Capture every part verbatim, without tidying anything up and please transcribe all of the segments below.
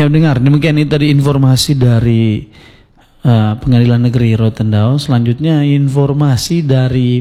Ya dengar, demikian itu tadi informasi dari uh, Pengadilan Negeri Rotendao. Selanjutnya informasi dari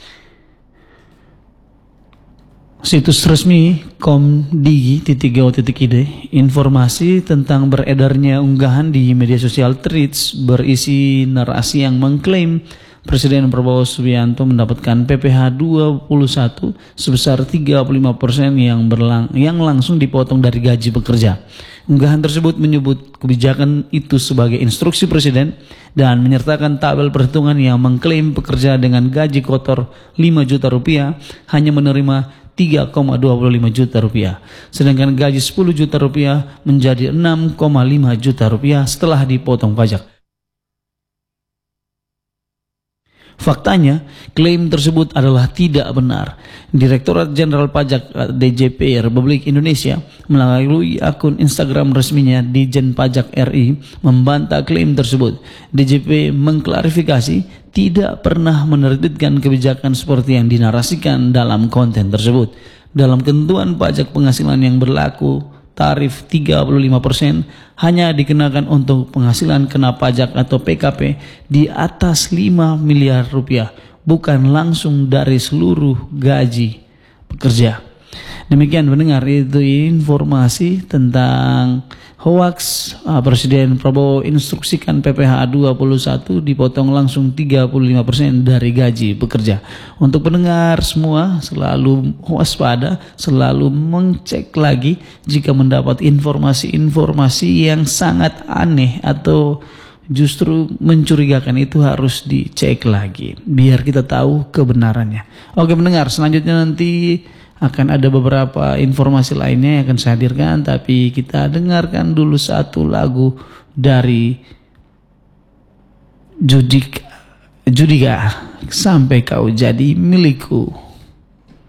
situs resmi komdigi titik go titik id, informasi tentang beredarnya unggahan di media sosial Threads berisi narasi yang mengklaim Presiden Prabowo Subianto mendapatkan P P H dua puluh satu sebesar tiga puluh lima persen yang berlang yang langsung dipotong dari gaji pekerja. Unggahan tersebut menyebut kebijakan itu sebagai instruksi Presiden dan menyertakan tabel perhitungan yang mengklaim pekerja dengan gaji kotor lima juta rupiah hanya menerima tiga koma dua puluh lima juta rupiah, sedangkan gaji sepuluh juta rupiah menjadi enam koma lima juta rupiah setelah dipotong pajak. Faktanya, klaim tersebut adalah tidak benar. Direktorat Jenderal Pajak D J P Republik Indonesia melalui akun Instagram resminya Dijen Pajak R I membantah klaim tersebut. D J P mengklarifikasi tidak pernah menerbitkan kebijakan seperti yang dinarasikan dalam konten tersebut. Dalam ketentuan pajak penghasilan yang berlaku, tarif tiga puluh lima persen hanya dikenakan untuk penghasilan kena pajak atau P K P di atas lima miliar rupiah, bukan langsung dari seluruh gaji pekerja. Demikian mendengar itu informasi tentang hoax uh, Presiden Prabowo instruksikan P P H dua puluh satu dipotong langsung tiga puluh lima persen dari gaji pekerja. Untuk pendengar semua selalu waspada, selalu mengcek lagi jika mendapat informasi-informasi yang sangat aneh atau justru mencurigakan, itu harus dicek lagi biar kita tahu kebenarannya. Oke pendengar, selanjutnya nanti akan ada beberapa informasi lainnya yang akan saya hadirkan, tapi kita dengarkan dulu satu lagu dari Judika, Judika, Sampai Kau Jadi Milikku.